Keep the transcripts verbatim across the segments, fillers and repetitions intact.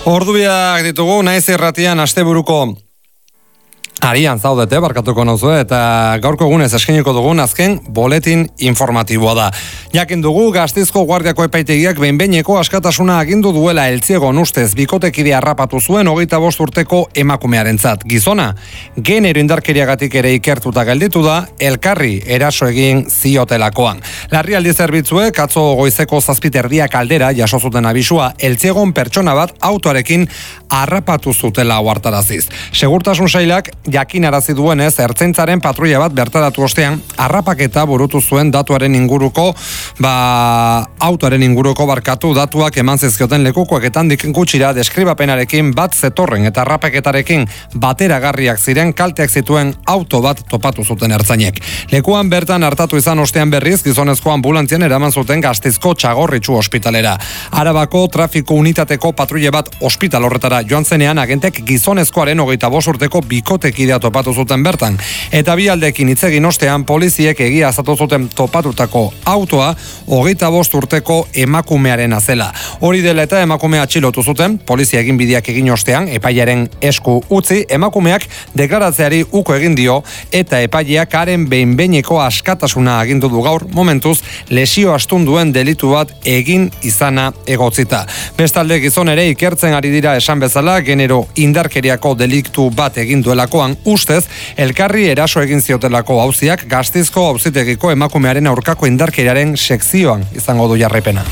Ordubiak ditugu, naiz irratian asteburuko arian zaudete, barkatuko nauzu, eta gaurko egunez eskainiko dugun azken boletin informatiboa da. Jakin dugu, Gasteizko Guardiako epaitegiak behin-behineko askatasuna agindu duela Eltziegon ustez bikotekide harrapatu zuen hogeita bost urteko emakumearentzat. Gizona, genero indarkeriagatik ere ikertuta gelditu da, elkarri eraso egin ziotelakoan. Larrialdi zerbitzuek atzo goizeko zazpiterdiak aldera jaso zuten abisua Eltziegon pertsona bat autoarekin harrapatu zutela ohartaraziz. Segurtasun sailak jakinarazi duenez, ertzaintzaren patrulla bat bertaratu ostean, harrapaketa burutu zuen datuaren inguruko, ba, autoaren inguruko barkatu datuak eman zizkioten lekukoak eta handik gutxira deskribapenarekin bat zetorren eta harrapaketarekin bateragarriak ziren kalteak zituen auto bat topatu zuten ertzainek. Lekuan bertan hartatu izan ostean berriz, gizonezko ambulantzian eraman zuten Gasteizko Txagorritxu ospitalera. Arabako trafiko unitateko patrulla bat ospital horretara joan zenean, agentek gizonezkoaren hogeita bost urteko bikotekidea topatu zuten bertan. Eta bi aldekin hitz egin ostean, poliziek egia azatu zuten topatutako autoa hogeita bost urteko emakumearen azela. Hori dela eta emakumea atxilotu zuten, polizia egin bideak egin ostean, epailearen esku utzi, emakumeak deklaratzeari uko egin dio, eta epaileak haren behin-behineko askatasuna agindu du gaur, momentuz, lesio astun duen delitu bat egin izana egotzita. Bestalde gizon ere ikertzen ari dira esan bezala, genero indarkeriako deliktu bat egin duelakoan, ustez, elkarri eraso egin ziotelako auziak Gasteizko auzitegiko emakumearen aurkako indarkeriaren sekzioan izango du jarraipena.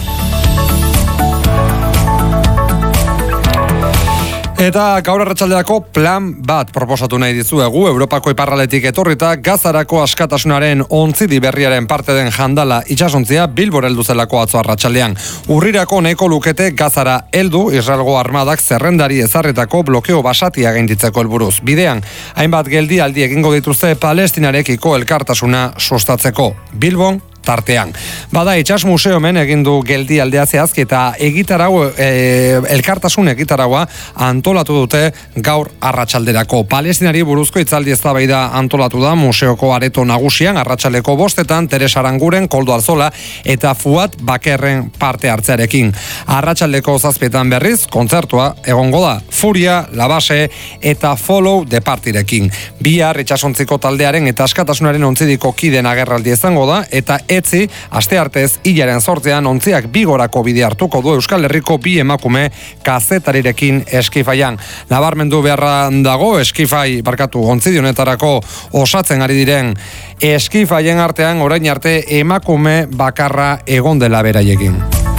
Eta gaur arratsalderako plan bat proposatu nahi dizuegu, Europako iparraldetik etorrita Gazarako askatasunaren ontzidi berriaren parte den jandala itsasontzia Bilbora heldu zelako atzo arratsaldean. Urrirako nahiko lukete Gazara heldu Israelgo armadak zerrendari ezarritako blokeo basatia gainditzeko helburuz. Bidean, hainbat geldialdi egingo dituzte Palestinarekiko elkartasuna sustatzeko. Bilbon tartean. Bada, Itsas Museomen egin du geldialdea zehazki eta egitarau, e, elkartasun egitaraua antolatu dute gaur arratsalderako. Palestinari buruzko hitzaldi eztabaida antolatu da museoko areto nagusian arratsaldeko bostetan Teresa Aranguren, Koldo Alzola eta Fuat Bakerren parte hartzearekin. Arratsaldeko zazpietan berriz kontzertua egongo da. Furia, Labase eta Follow the Partyrekin. Bihar itsasontziko taldearen eta askatasunaren ontzidiko kiden agerraldi izango da eta etzi, asteartez hilaren zortzean ontziak bigorako bide hartuko du Euskal Herriko bi emakume kazetarirekin Eskifaian. Nabarmendu beharra dago, Eskifai, barkatu, ontzidi honetarako osatzen ari diren Eskifaien artean orain arte emakume bakarra egon dela beraiekin.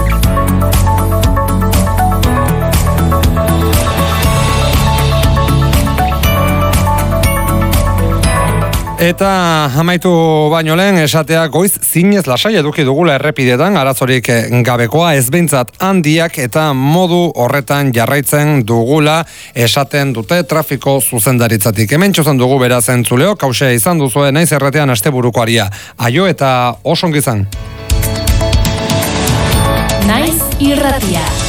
Eta amaitu baino lehen esatea goiz zinez lasai eduki dugula errepidetan, arazorik gabekoa ez behintzat handiak eta modu horretan jarraitzen dugula esaten dute trafiko zuzendaritzatik. Hemen txozen dugu beraz entzuleo, kausea izan duzue naiz erretean asteburuko aria. Aio eta osongizan. Naiz irratia.